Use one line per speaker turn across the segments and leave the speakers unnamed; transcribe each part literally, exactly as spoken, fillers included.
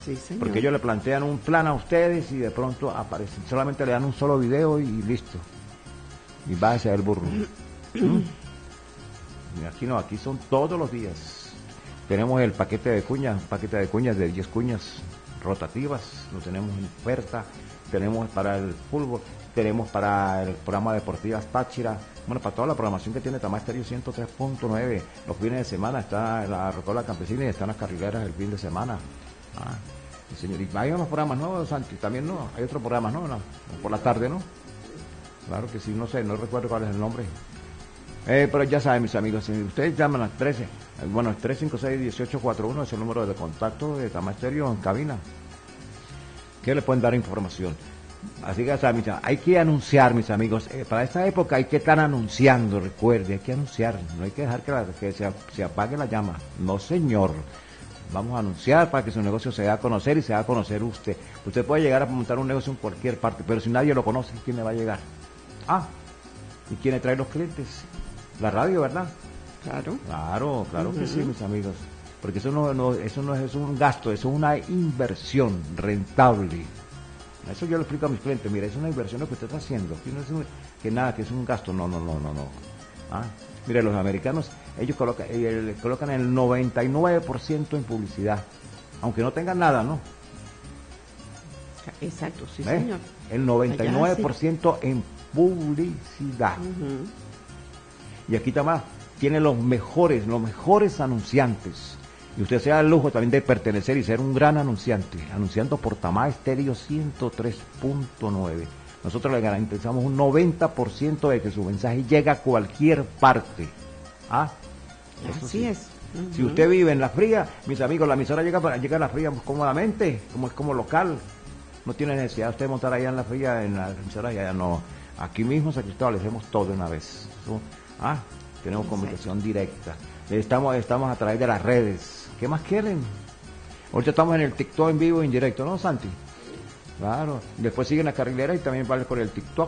Sí, señor.
Porque ellos le plantean un plan a ustedes y de pronto aparecen. Solamente le dan un solo video y listo. Y va hacia el burro. ¿Mm? Y aquí no, aquí son todos los días. Tenemos el paquete de cuñas, un paquete de cuñas de diez cuñas rotativas. Lo tenemos en oferta. Tenemos para el fútbol. Tenemos para el programa Deportivas Táchira. Bueno, para toda la programación que tiene Tamá Estéreo ciento tres punto nueve. Los fines de semana está la Rocola Campesina y están las carrileras el fin de semana. Ah, sí, señor. Y hay unos programas nuevos, Santi, también no, hay otros programas, ¿no? no por la tarde, ¿no? Claro que sí, no sé, no recuerdo cuál es el nombre. Eh, pero ya saben, mis amigos, si ustedes llaman a trece, bueno, tres cinco seis, uno ocho cuatro uno es el número de contacto de Tamá Estéreo en cabina, que le pueden dar información. Así que ya saben, hay que anunciar, mis amigos, eh, para esta época hay que estar anunciando, recuerde, hay que anunciar, no hay que dejar que, la, que se, se apague la llama, no señor. Vamos a anunciar para que su negocio se dé a conocer y se dé a conocer usted. Usted puede llegar a montar un negocio en cualquier parte, pero si nadie lo conoce, ¿quién le va a llegar? Ah, ¿y quién le trae los clientes? La radio, ¿verdad?
Claro.
Claro, claro uh-huh. que sí, mis amigos. Porque eso no, no, eso no es un gasto, eso es una inversión rentable. Eso yo le explico a mis clientes, mira, es una inversión lo que usted está haciendo. Que, no es un, que nada, que es un gasto, no, no, no, no, no. Ah, mire, los americanos, ellos colocan, eh, colocan el noventa y nueve por ciento en publicidad, aunque no tengan nada, ¿no?
Exacto, sí,
¿Eh?
señor.
El noventa y nueve por ciento en publicidad. Uh-huh. Y aquí Tamá tiene los mejores, los mejores anunciantes. Y usted se da el lujo también de pertenecer y ser un gran anunciante, anunciando por Tamá Estéreo ciento tres punto nueve. Nosotros le garantizamos un noventa por ciento de que su mensaje llega a cualquier parte. ¿Ah?
Eso Así sí. es.
Uh-huh. Si usted vive en La Fría, mis amigos, la emisora llega, para, llega a La Fría cómodamente, como es como local. No tiene necesidad de usted montar allá en La Fría, en la emisora, ya no. Aquí mismo, San Cristóbal, le hacemos todo una vez. Ah, tenemos Exacto. comunicación directa. Estamos, estamos a través de las redes. ¿Qué más quieren? Ahorita estamos en el TikTok en vivo e en directo, ¿no, Santi? Claro, después siguen las carrileras y también vale por el TikTok.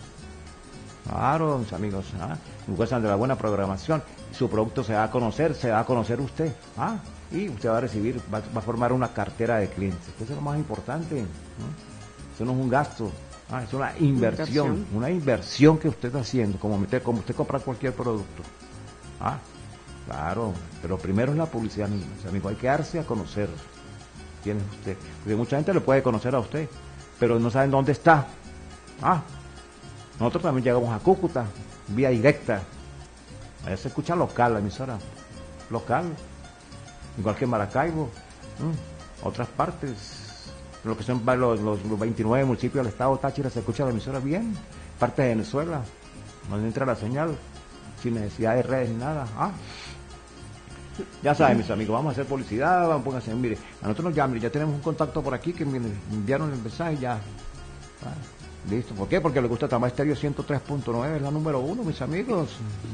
Claro, mis amigos, ¿ah? Gozan de la buena programación. Su producto se va a conocer, se va a conocer usted. ¿Ah? Y usted va a recibir, va, va a formar una cartera de clientes. Eso es lo más importante, ¿no? Eso no es un gasto, ¿ah? Es una inversión, inversión, una inversión que usted está haciendo, como usted, como usted compra cualquier producto. ¿Ah? Claro, pero primero es la publicidad, mis amigos. Hay que darse a conocer. ¿Quién es usted? Porque mucha gente le puede conocer a usted, pero no saben dónde está. Ah, nosotros también llegamos a Cúcuta, vía directa. Allá se escucha local, la emisora. Local. Igual que en Maracaibo. ¿Mm? Otras partes. Lo que son los, los, los veintinueve municipios del estado Táchira se escucha la emisora bien. Parte de Venezuela. Donde entra la señal. Sin necesidad de redes ni nada. Ah. Ya saben, mis amigos, vamos a hacer publicidad, vamos a ponerse, mire, a nosotros nos llaman, ya tenemos un contacto por aquí que me enviaron el mensaje ya. Ah, listo, ¿por qué? Porque le gusta Tamá Estéreo ciento tres punto nueve, es la número uno, mis amigos.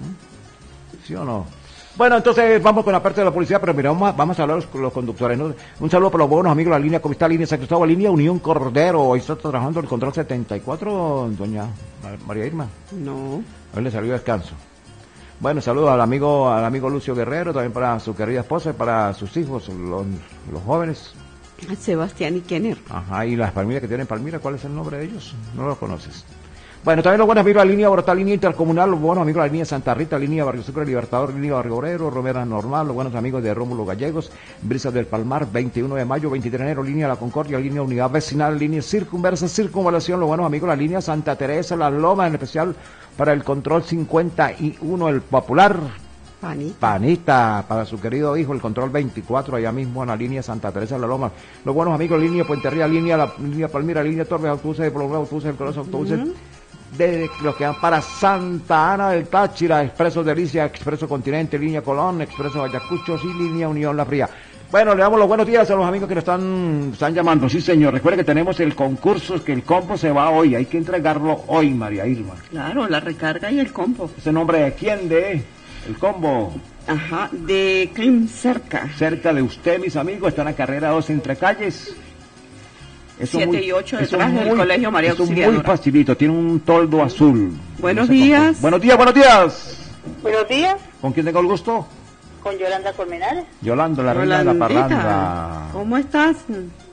¿Sí o no? Bueno, entonces vamos con la parte de la publicidad, pero mira, vamos a, vamos a hablar con los conductores, ¿no? Un saludo para los buenos amigos de la línea, ¿cómo está la línea San Cristóbal, línea Unión Cordero? Hoy está trabajando el control setenta y cuatro, doña María Irma.
No.
Hoy le salió descanso. Bueno, saludos al amigo al amigo Lucio Guerrero, también para su querida esposa y para sus hijos, los, los jóvenes.
Sebastián y Kenner.
Ajá, y las Palmiras que tienen Palmira, ¿cuál es el nombre de ellos? No los conoces. Bueno, también los buenos amigos de la línea Borotá, línea intercomunal, los buenos amigos de la línea Santa Rita, línea Barrio Sucre, Libertador, línea Barrio Obrero, Romera Normal, los buenos amigos de Rómulo Gallegos, Brisas del Palmar, veintiuno de mayo, veintitrés de enero, línea La Concordia, línea Unidad Vecinal, línea Circunversa, Circunvalación, los buenos amigos de la línea Santa Teresa, Las Lomas, en especial para el control cincuenta y uno, el Popular.
Panita.
Panita, para su querido hijo, el control veinticuatro, allá mismo en la línea Santa Teresa de la Loma. Los buenos amigos, línea Puente Ría, línea, la, línea Palmira, línea Torres, autobuses de Prolongado, autobuses del Corazón, autobuses uh-huh. de los que van para Santa Ana del Táchira, Expreso Delicia, Expreso Continente, línea Colón, Expreso Ayacuchos y línea Unión La Fría. Bueno, le damos los buenos días a los amigos que nos están, están llamando. Sí, señor, recuerde que tenemos el concurso, que el combo se va hoy, hay que entregarlo hoy, María Irma.
Claro, la recarga y el combo.
¿Ese nombre de quién? ¿De el combo?
Ajá, de Clim Cerca.
Cerca de usted, mis amigos, está en la carrera dos entre calles.
siete y ocho detrás del Colegio María Auxiliadora.
Es muy facilito, tiene un toldo azul.
Buenos días.
Buenos días, buenos días.
Buenos días.
¿Con quién tengo el gusto?
Con Yolanda Colmenares.
Yolanda, la reina de la parranda.
¿Cómo estás?